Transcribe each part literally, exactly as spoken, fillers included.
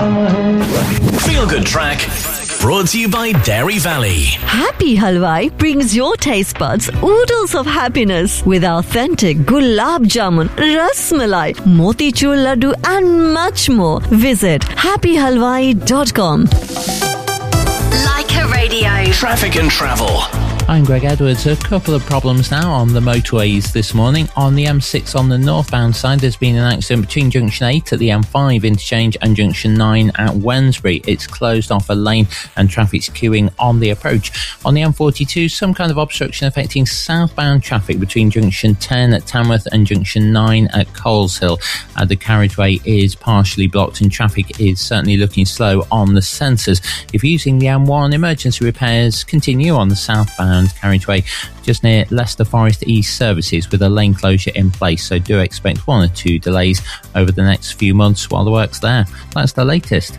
Feel Good Track, brought to you by Dairy Valley. Happy Halwai brings your taste buds oodles of happiness with authentic gulab jamun, ras malai, motichur laddu and much more. Visit happy halwai dot com. Leica Radio. Traffic and travel. I'm Greg Edwards. A couple of problems now on the motorways this morning. On the M six on the northbound side, there's been an accident between junction eight at the M five interchange and junction nine at Wednesbury. It's closed off a lane and traffic's queuing on the approach. On the M forty-two, some kind of obstruction affecting southbound traffic between junction ten at Tamworth and junction nine at Coleshill. Uh, the carriageway is partially blocked and traffic is certainly looking slow on the sensors. If you're using the M one, emergency repairs continue on the southbound carriageway just near Leicester Forest East services with a lane closure in place, so do expect one or two delays over the next few months while the work's there. That's the latest.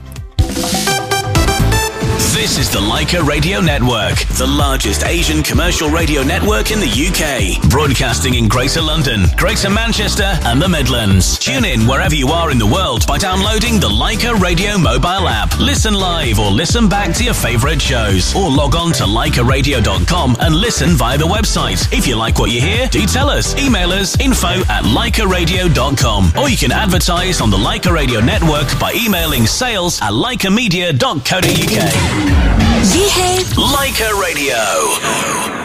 This is the Leica Radio Network, the largest Asian commercial radio network in the U K. Broadcasting in Greater London, Greater Manchester and the Midlands. Tune in wherever you are in the world by downloading the Leica Radio mobile app. Listen live or listen back to your favourite shows. Or log on to leica radio dot com and listen via the website. If you like what you hear, do tell us. Email us info at leica radio dot com. Or you can advertise on the Leica Radio Network by emailing sales at leica media dot co dot uk. ये है Leica Radio.